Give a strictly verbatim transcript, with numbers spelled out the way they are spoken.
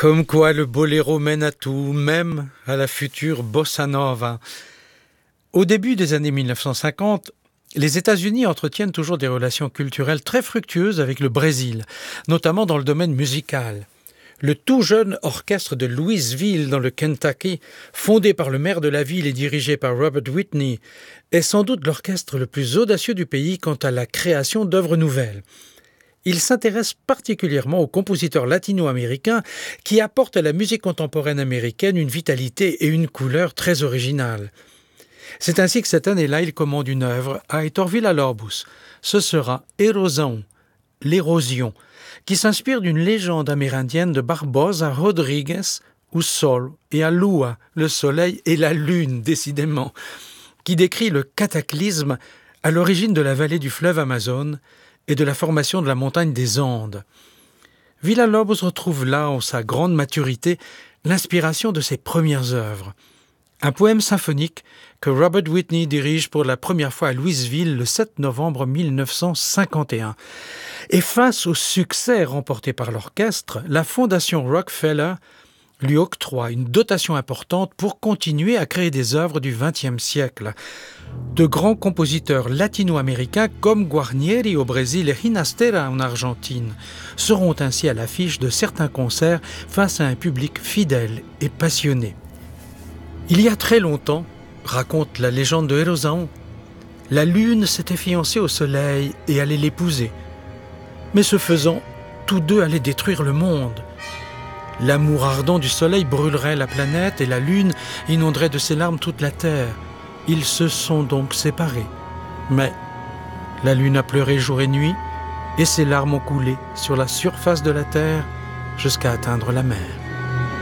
Comme quoi le boléro mène à tout, même à la future bossa nova. Au début des années mille neuf cent cinquante, les États-Unis entretiennent toujours des relations culturelles très fructueuses avec le Brésil, notamment dans le domaine musical. Le tout jeune orchestre de Louisville dans le Kentucky, fondé par le maire de la ville et dirigé par Robert Whitney, est sans doute l'orchestre le plus audacieux du pays quant à la création d'œuvres nouvelles. Il s'intéresse particulièrement aux compositeurs latino-américains qui apportent à la musique contemporaine américaine une vitalité et une couleur très originales. C'est ainsi que cette année-là, il commande une œuvre à Heitor Villa-Lobos. Ce sera Erosão, l'érosion, qui s'inspire d'une légende amérindienne de Barbosa Rodrigues, ou Sol et à Lua, le soleil et la lune, décidément, qui décrit le cataclysme à l'origine de la vallée du fleuve Amazone et de la formation de la montagne des Andes. Villa-Lobos retrouve là, en sa grande maturité, l'inspiration de ses premières œuvres. Un poème symphonique que Robert Whitney dirige pour la première fois à Louisville le sept novembre mille neuf cent cinquante et un. Et face au succès remporté par l'orchestre, la Fondation Rockefeller lui octroie une dotation importante pour continuer à créer des œuvres du vingtième siècle. De grands compositeurs latino-américains comme Guarnieri au Brésil et Ginastera en Argentine seront ainsi à l'affiche de certains concerts face à un public fidèle et passionné. Il y a très longtemps, raconte la légende de Erosão, la lune s'était fiancée au soleil et allait l'épouser. Mais ce faisant, tous deux allaient détruire le monde. L'amour ardent du soleil brûlerait la planète et la lune inonderait de ses larmes toute la terre. Ils se sont donc séparés. Mais la lune a pleuré jour et nuit et ses larmes ont coulé sur la surface de la terre jusqu'à atteindre la mer.